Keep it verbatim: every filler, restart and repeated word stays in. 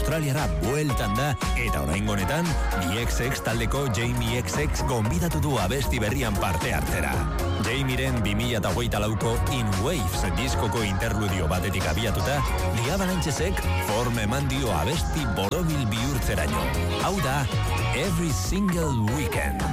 Australiara bueltan da, eta oraingo honetan, The X X taldeko Jamie X X gonbidatu du abesti berrian parte hartzera. Jamieren bi mila hogeita lauko In Waves diskoko interludio batetik abiatuta, The Avalanchesek forma eman dio abesti borobil bihurtzeraino. Hau da, Every Single Weekend.